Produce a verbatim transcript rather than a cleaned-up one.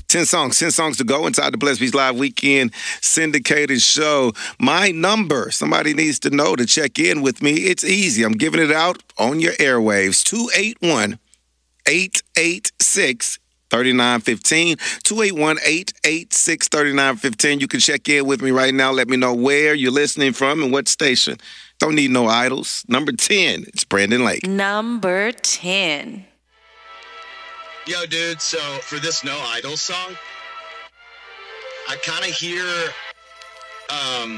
ten songs, ten songs to go inside the Blessed Beats Live Weekend syndicated show. My number, somebody needs to know to check in with me. It's easy. I'm giving it out on your airwaves. two eight one, eight eight six, three nine one five. two eight one, eight eight six, three nine one five. You can check in with me right now. Let me know where you're listening from and what station. Don't need no idols. Number ten, it's Brandon Lake. Number ten. Yo, dude, so for this No Idol song, I kind of hear um,